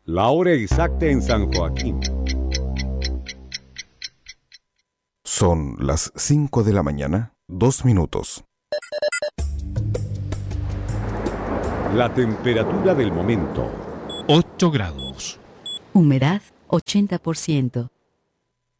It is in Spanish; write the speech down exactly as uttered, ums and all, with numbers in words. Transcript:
La hora exacta en San Joaquín. Son las cinco de la mañana, dos minutos. La temperatura del momento. ocho grados. Humedad ochenta por ciento.